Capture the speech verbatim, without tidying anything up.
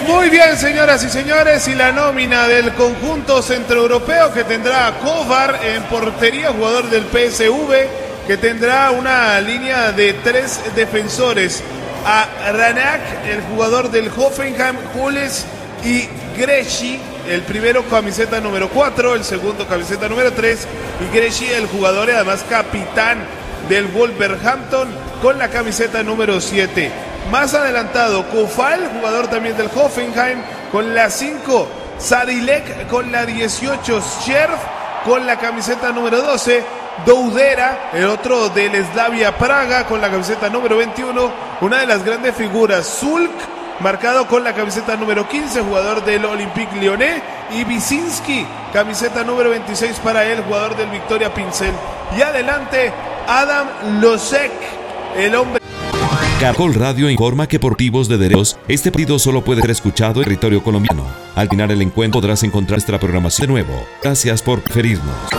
Muy bien, señoras y señores, y la nómina del conjunto centroeuropeo que tendrá a Kovar en portería, jugador del P S V, que tendrá una línea de tres defensores, a Ranak, el jugador del Hoffenheim, Hules y Gresci, el primero camiseta número cuatro, el segundo camiseta número tres, y Gresci, el jugador y además capitán del Wolverhampton, con la camiseta número siete. Más adelantado, Kofal, jugador también del Hoffenheim, con la cinco, Sadilek con la dieciocho, Scherf con la camiseta número doce, Doudera, el otro del Slavia Praga, con la camiseta número veintiuno, una de las grandes figuras, Zulk, marcado con la camiseta número quince, jugador del Olympique Lyonnais, y Visinski, camiseta número veintiséis para él, jugador del Victoria Pincel. Y adelante, Adam Losek, el hombre. Caracol Radio informa que por motivos de derechos, este partido solo puede ser escuchado en territorio colombiano. Al final el encuentro podrás encontrar nuestra programación de nuevo. Gracias por preferirnos.